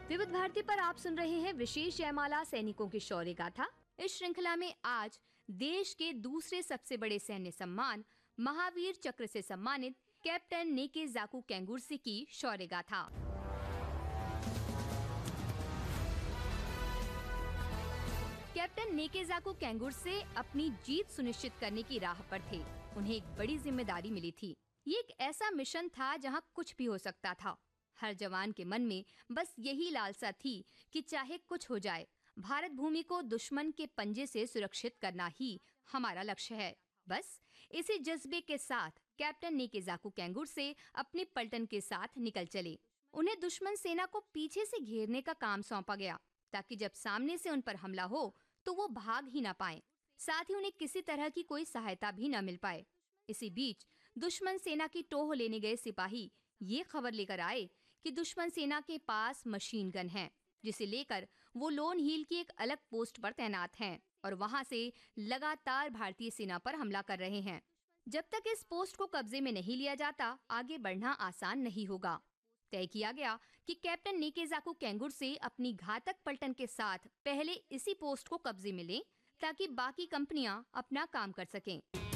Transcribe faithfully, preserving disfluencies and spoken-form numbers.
विविध भारती पर आप सुन रहे हैं विशेष जयमाला सैनिकों की शौर्य गाथा। इस श्रृंखला में आज देश के दूसरे सबसे बड़े सैन्य सम्मान महावीर चक्र से सम्मानित कैप्टन नेकेजाकु केंगुर्से की शौर्य गाथा। कैप्टन नेकेजाकु केंगुर्से अपनी जीत सुनिश्चित करने की राह पर थे। उन्हें एक बड़ी जिम्मेदारी मिली थी। ये एक ऐसा मिशन था जहां कुछ भी हो सकता था। हर जवान के मन में बस यही लालसा थी कि चाहे कुछ हो जाए, भारत भूमि को दुश्मन के पंजे से सुरक्षित करना ही हमारा लक्ष्य है। बस इसी जज्बे के साथ कैप्टन नेकेजाकु केंगुर्से अपनी पलटन के साथ निकल चले। उन्हें दुश्मन सेना को पीछे से घेरने का काम सौंपा गया, ताकि जब सामने से उन पर हमला हो तो वो भाग ही ना पाए, साथ ही उन्हें किसी तरह की कोई सहायता भी न मिल पाए। इसी बीच दुश्मन सेना की टोह लेने गए सिपाही ये खबर लेकर आए कि दुश्मन सेना के पास मशीन गन है, जिसे लेकर वो लोन हिल की एक अलग पोस्ट पर तैनात हैं और वहां से लगातार भारतीय सेना पर हमला कर रहे हैं। जब तक इस पोस्ट को कब्जे में नहीं लिया जाता, आगे बढ़ना आसान नहीं होगा। तय किया गया कि कैप्टन नेकेजाकु केंगुर्से अपनी घातक पलटन के साथ पहले इसी पोस्ट को कब्जे में लें, ताकि बाकी कंपनियां अपना काम कर सकें।